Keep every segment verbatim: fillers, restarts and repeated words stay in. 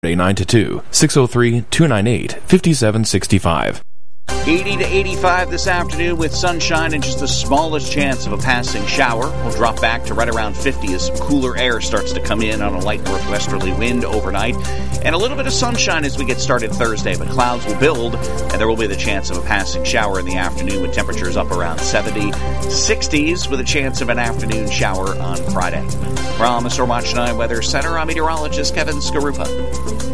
nine to two, six oh three, two nine eight, five seven six five. eighty to eighty-five this afternoon with sunshine and just the smallest chance of a passing shower. We'll drop back to right around fifty as some cooler air starts to come in on a light northwesterly wind overnight. And a little bit of sunshine as we get started Thursday, but clouds will build, and there will be the chance of a passing shower in the afternoon with temperatures up around seventy, sixties with a chance of an afternoon shower on Friday. From the Storm Watch nine Weather Center, I'm meteorologist Kevin Skarupa.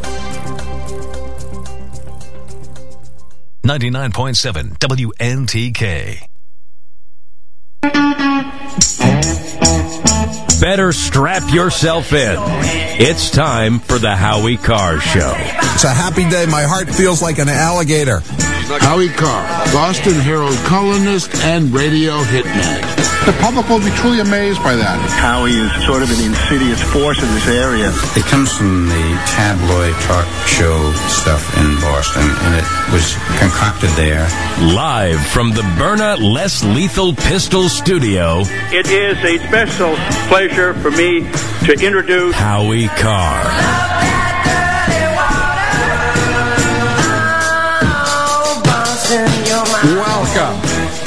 ninety-nine point seven W N T K. Better strap yourself in. It's time for the Howie Carr Show. It's a happy day. My heart feels like an alligator. Howie Carr, Boston Herald columnist and radio hitman. The public will be truly amazed by that. Howie is sort of an insidious force in this area. It comes from the tabloid talk show stuff in Boston, and it was concocted there. Live from the Byrna Less Lethal Pistol Studio, it is a special pleasure for me to introduce Howie Carr. Welcome.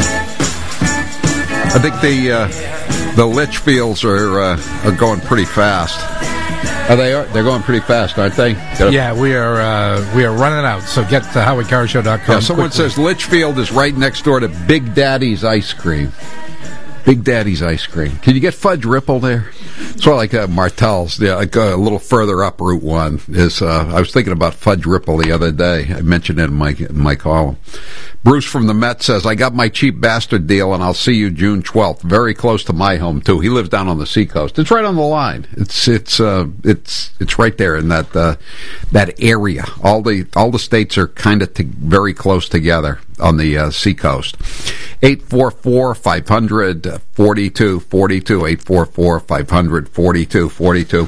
I think the uh, the Litchfields are uh, are going pretty fast. Are they? Are, they're going pretty fast, aren't they? Gotta, yeah, we are uh, we are running out. So get to Howie Carr Show dot com. Yeah, someone quickly. Says Litchfield is right next door to Big Daddy's Ice Cream. Big Daddy's Ice Cream. Can you get Fudge Ripple there? Sort of like uh, Martell's, yeah, like uh, a little further up Route One. Is uh, I was thinking about Fudge Ripple the other day. I mentioned it in my in my column. Bruce from the Met says, I got my cheap bastard deal, and I'll see you June twelfth. Very close to my home too. He lives down on the seacoast. It's right on the line. It's it's uh, it's it's right there in that uh, that area. All the all the states are kind of very close together on the uh, seacoast. eight four four, five hundred, forty-two forty-two. eight four four, five hundred, forty-two forty-two.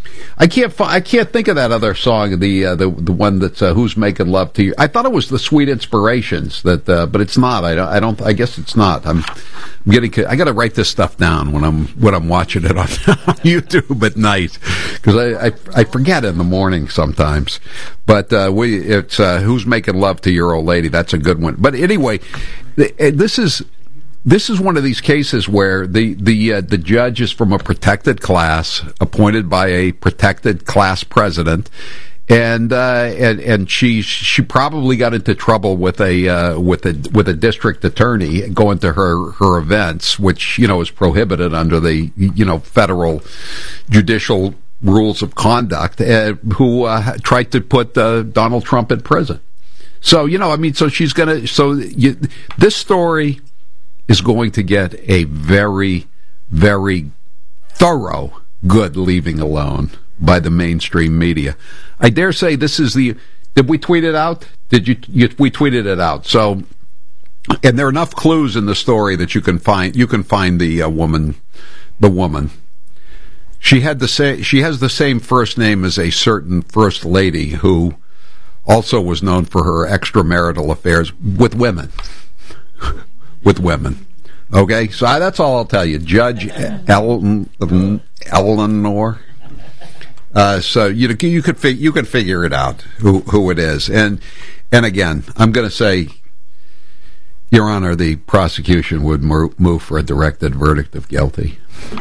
I can't. I can't think of that other song. The uh, the the one that's uh, "Who's Making Love to You." I thought it was the Sweet Inspirations. That, uh, but it's not. I don't. I don't. I guess it's not. I'm, I'm getting. I got to write this stuff down when I'm when I'm watching it on, on YouTube at night because I, I I forget in the morning sometimes. But uh, we it's uh, "Who's Making Love to Your Old Lady." That's a good one. But anyway, this is. This is one of these cases where the the uh, the judge is from a protected class, appointed by a protected class president, and uh, and and she she probably got into trouble with a uh, with a with a district attorney going to her her events, which you know is prohibited under the you know federal judicial rules of conduct, uh, who uh, tried to put uh, Donald Trump in prison. So you know, I mean, so she's gonna so you, this story is going to get a very, very thorough good leaving alone by the mainstream media. I dare say this is the... Did we tweet it out? Did you... you we tweeted it out. So, and there are enough clues in the story that you can find... You can find the uh, woman... The woman. She had the sa- She has the same first name as a certain first lady who also was known for her extramarital affairs with women. With women. Okay, so I, that's all I'll tell you. Judge Ellen, Eleanor. Uh, so you you could fig, you could figure it out who who it is, and and again, I'm going to say, Your Honor, the prosecution would move for a directed verdict of guilty.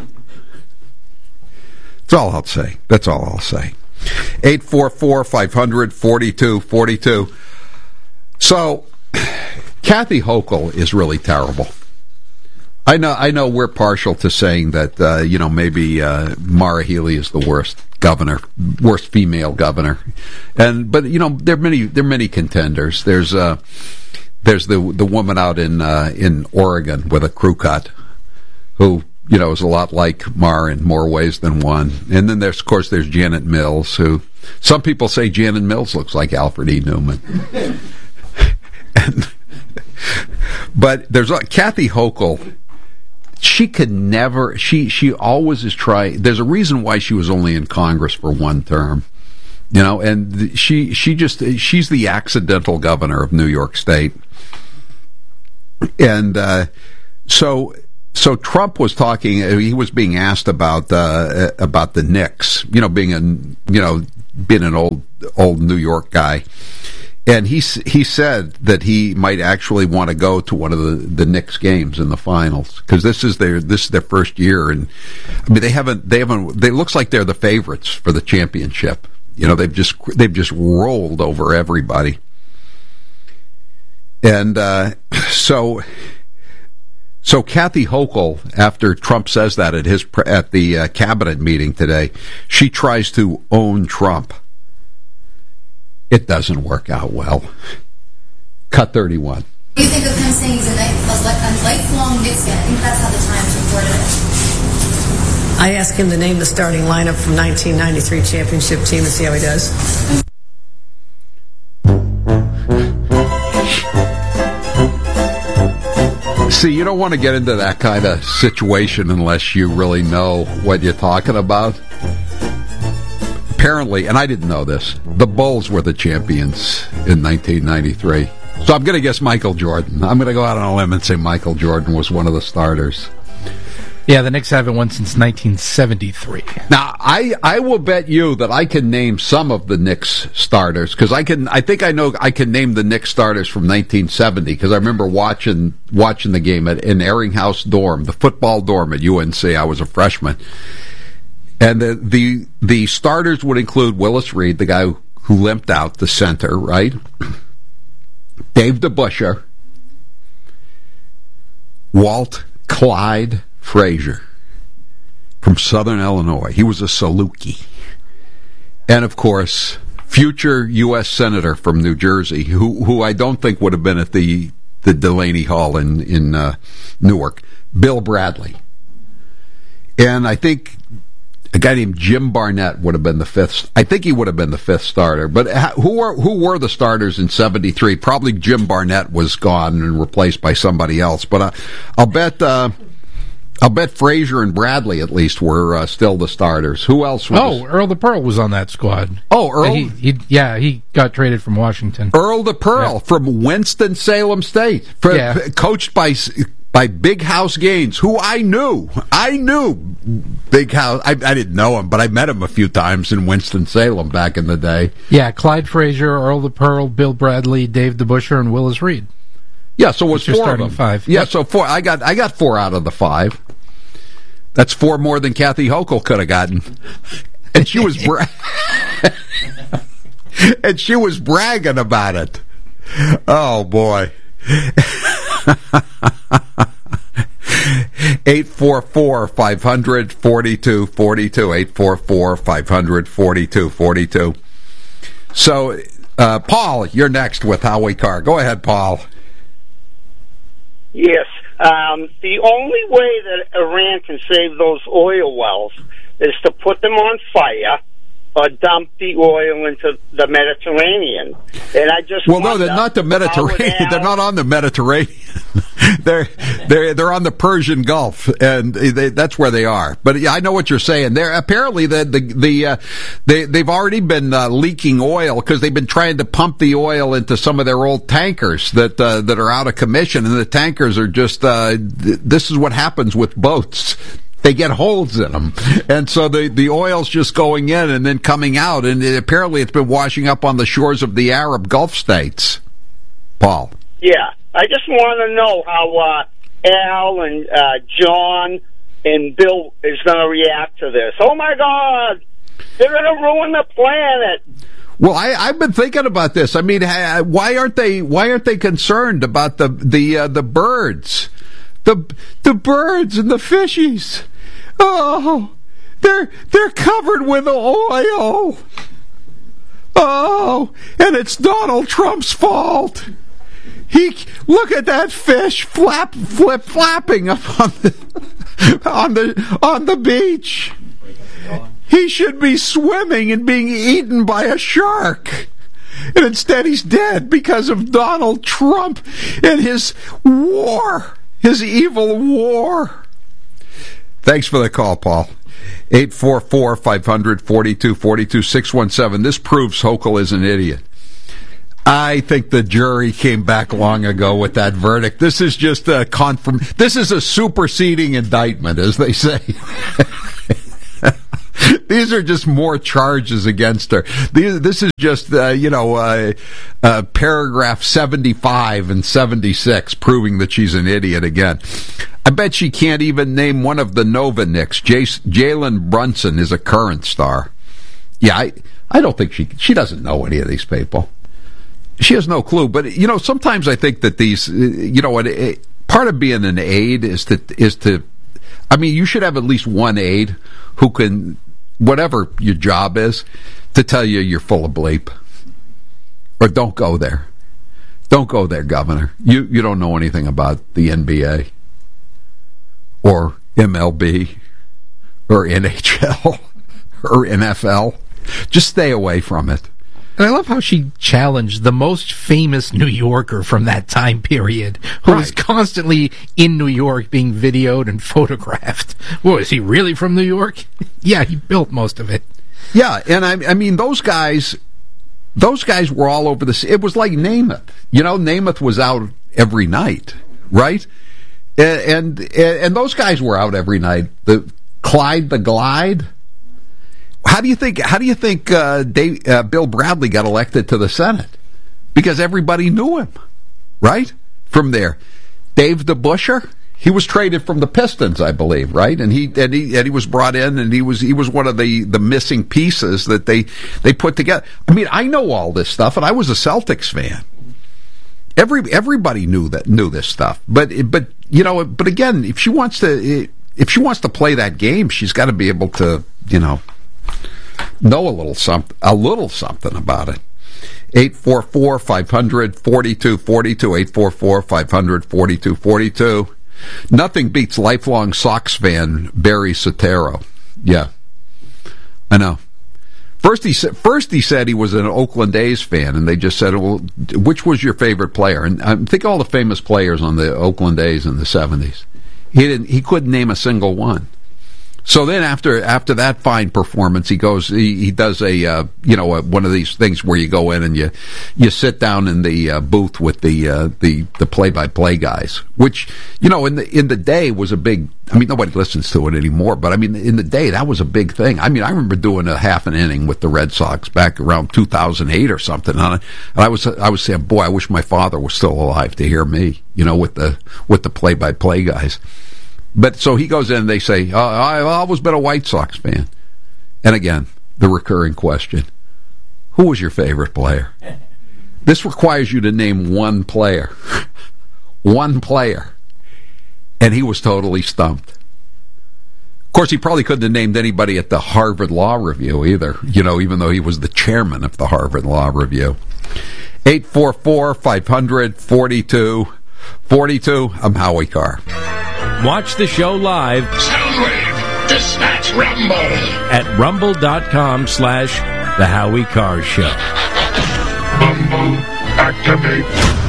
That's all I'll say. That's all I'll say. Eight four four five hundred forty two forty two. So. Kathy Hochul is really terrible. I know. I know we're partial to saying that. Uh, you know, maybe uh, Maura Healey is the worst governor, worst female governor, and but you know there are many. There are many contenders. There's uh, there's the the woman out in uh, in Oregon with a crew cut, who you know is a lot like Maura in more ways than one. And then there's of course there's Janet Mills, who some people say Janet Mills looks like Alfred E. Newman. and, But there's uh, Kathy Hochul. She could never. She she always is trying. There's a reason why she was only in Congress for one term, you know. And the, she she just she's the accidental governor of New York State. And uh, so so Trump was talking. He was being asked about uh, about the Knicks, you know, being a you know being an old old New York guy. And he he said that he might actually want to go to one of the, the Knicks games in the finals because this is their this is their first year, and I mean they haven't they haven't they looks like they're the favorites for the championship. You know they've just they've just rolled over everybody, and uh, so so Kathy Hochul, after Trump says that at his at the uh, cabinet meeting today, she tries to own Trump. It doesn't work out well. Cut thirty-one. What do you think of him saying he's a, night, a lifelong Knicks fan? I think that's how the Times reported it. I asked him to name the starting lineup from nineteen ninety-three championship team and see how he does. See, you don't want to get into that kind of situation unless you really know what you're talking about. Apparently, and I didn't know this, the Bulls were the champions in nineteen ninety-three. So I'm going to guess Michael Jordan. I'm going to go out on a limb and say Michael Jordan was one of the starters. Yeah, the Knicks haven't won since nineteen seventy-three. Now, I, I will bet you that I can name some of the Knicks starters, because I can I think I know I can name the Knicks starters from nineteen seventy, because I remember watching watching the game at in Eringhouse Dorm, the football dorm at U N C. I was a freshman. And the, the the starters would include Willis Reed, the guy who, who limped out, the center, right? Dave DeBusschere, Walt Clyde Frazier from Southern Illinois. He was a Saluki. And, of course, future U S Senator from New Jersey, who who I don't think would have been at the, the Delaney Hall in, in uh, Newark, Bill Bradley. And I think a guy named Jim Barnett would have been the fifth. I think he would have been the fifth starter. But who were who were the starters in seventy-three? Probably Jim Barnett was gone and replaced by somebody else. But uh, I'll bet uh, I'll bet Frazier and Bradley at least were uh, still the starters. Who else was? Oh, Earl the Pearl was on that squad. Oh, Earl. He, he, yeah, he got traded from Washington. Earl the Pearl yeah. from Winston-Salem State, for, yeah. coached by. By Big House Gaines, who I knew. I knew Big House. I, I didn't know him, but I met him a few times in Winston-Salem back in the day. Yeah, Clyde Frazier, Earl the Pearl, Bill Bradley, Dave DeBusschere, and Willis Reed. Yeah, so it was four of them. Five. Yeah, so four. I got I got four out of the five. That's four more than Kathy Hochul could have gotten, and she was bra- and she was bragging about it. Oh boy. eight four four, five hundred, forty-two forty-two eight four four, five hundred, forty-two forty-two. So, uh, Paul, you're next with Howie Carr. Go ahead, Paul. Yes. Um, the only way that Iran can save those oil wells is to put them on fire or dump the oil into the Mediterranean. And I just well, no, they're not the Mediterranean. They're not on the Mediterranean. they're they're they're on the Persian Gulf, and they, that's where they are. But yeah, I know what you're saying. They're apparently the the, the uh, they they've already been uh, leaking oil because they've been trying to pump the oil into some of their old tankers that uh, that are out of commission, and the tankers are just uh, th- this is what happens with boats. They get holes in them, and so the, the oil's just going in and then coming out, and it, apparently it's been washing up on the shores of the Arab Gulf states. Paul. Yeah, I just want to know how uh, Al and uh, John and Bill is going to react to this. Oh, my God, they're going to ruin the planet. Well, I, I've been thinking about this. I mean, why aren't they why aren't they concerned about the the uh, the birds, the the birds and the fishies? Oh, they're they're covered with oil. Oh, and it's Donald Trump's fault. He look at that fish flap flip flapping up on the on the on the beach. He should be swimming and being eaten by a shark. And instead he's dead because of Donald Trump and his war, his evil war. Thanks for the call, Paul. eight four four, five hundred, forty-two forty-two, six one seven. This proves Hochul is an idiot. I think the jury came back long ago with that verdict. This is just a confirm. This is a superseding indictment, as they say. these are just more charges against her. These, this is just, uh, you know, uh, uh, paragraph seventy-five and seventy-six proving that she's an idiot again. I bet she can't even name one of the Nova Knicks. Jalen Brunson is a current star. Yeah, I, I don't think she she doesn't know any of these people. She has no clue. But, you know, sometimes I think that these, you know, it, it, part of being an aide is to, is to, I mean, you should have at least one aide who can, whatever your job is, to tell you you're full of bleep. Or don't go there. Don't go there, Governor. You you don't know anything about the N B A or M L B or N H L or N F L. Just stay away from it. And I love how she challenged the most famous New Yorker from that time period, who right. was constantly in New York being videoed and photographed. Well, is he really from New York? Yeah, he built most of it. Yeah, and I, I mean, those guys, those guys were all over the. It was like Namath. You know, Namath was out every night, right? And and, and those guys were out every night. The Clyde the Glide. How do you think? How do you think uh, Dave, uh, Bill Bradley got elected to the Senate? Because everybody knew him, right? From there, Dave DeBuscher, he was traded from the Pistons, I believe, right? And he and he and he was brought in, and he was he was one of the, the missing pieces that they they put together. I mean, I know all this stuff, and I was a Celtics fan. Every everybody knew that knew this stuff, but but you know, but again, if she wants to if she wants to play that game, she's got to be able to, you know, know a little something, a little something about it. eight four four, five hundred, forty-two forty-two, eight four four, five hundred, forty-two forty-two. Nothing beats lifelong Sox fan Barry Sotero. Yeah, I know. First he said, first he said he was an Oakland A's fan, and they just said, well, which was your favorite player? And I think all the famous players on the Oakland A's in the seventies. He didn't, he couldn't name a single one. So then, after after that fine performance, he goes. He, he does a uh, you know a, one of these things where you go in and you you sit down in the uh, booth with the uh, the the play by play guys, which you know in the in the day was a big. I mean, nobody listens to it anymore, but I mean, in the day that was a big thing. I mean, I remember doing a half an inning with the Red Sox back around two thousand eight or something, and I was I was saying, boy, I wish my father was still alive to hear me, you know, with the with the play by play guys. But so he goes in and they say, oh, I've always been a White Sox fan. And again, the recurring question, who was your favorite player? This requires you to name one player. One player. And he was totally stumped. Of course, he probably couldn't have named anybody at the Harvard Law Review either, you know, even though he was the chairman of the Harvard Law Review. eight four four, five hundred, forty-two forty-two. I'm Howie Carr. Watch the show live. Soundwave, dispatch Rumble. At rumble.com slash The Howie Carr Show. Rumble, activate.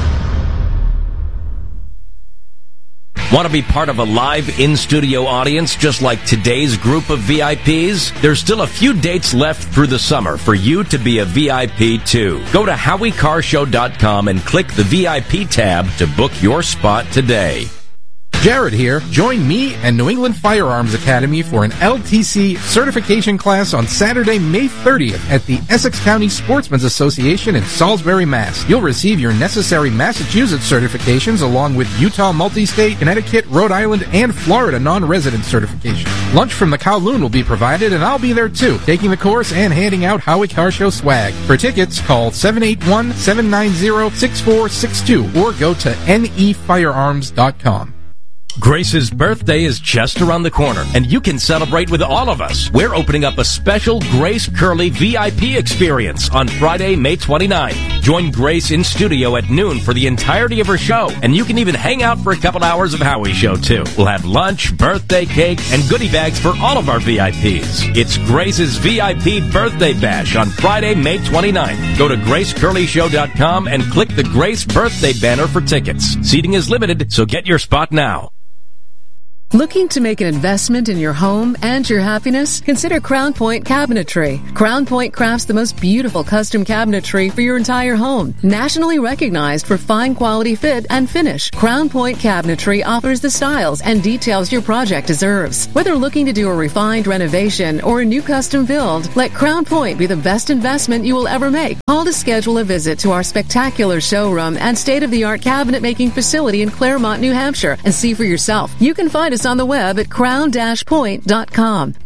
Want to be part of a live in-studio audience just like today's group of V I Ps? There's still a few dates left through the summer for you to be a V I P too. Go to howie carr show dot com and click the V I P tab to book your spot today. Jared here. Join me and New England Firearms Academy for an L T C certification class on Saturday, May thirtieth at the Essex County Sportsmen's Association in Salisbury, Mass. You'll receive your necessary Massachusetts certifications along with Utah Multi-State, Connecticut, Rhode Island, and Florida non-resident certification. Lunch from the Kowloon will be provided, and I'll be there too, taking the course and handing out Howie Carr Show swag. For tickets, call seven eight one, seven nine zero, six four six two or go to N E firearms dot com. Grace's birthday is just around the corner, and you can celebrate with all of us. We're opening up a special Grace Curley V I P experience on Friday, May twenty-ninth. Join Grace in studio at noon for the entirety of her show, and you can even hang out for a couple hours of Howie Show, too. We'll have lunch, birthday cake, and goodie bags for all of our V I Ps. It's Grace's V I P Birthday Bash on Friday, May twenty-ninth. Go to grace curley show dot com and click the Grace Birthday banner for tickets. Seating is limited, so get your spot now. Looking to make an investment in your home and your happiness? Consider Crown Point Cabinetry. Crown Point crafts the most beautiful custom cabinetry for your entire home. Nationally recognized for fine quality fit and finish, Crown Point Cabinetry offers the styles and details your project deserves. Whether looking to do a refined renovation or a new custom build, let Crown Point be the best investment you will ever make. Call to schedule a visit to our spectacular showroom and state-of-the-art cabinet making facility in Claremont, New Hampshire, and see for yourself. You can find us on the web at crown dash point dot com.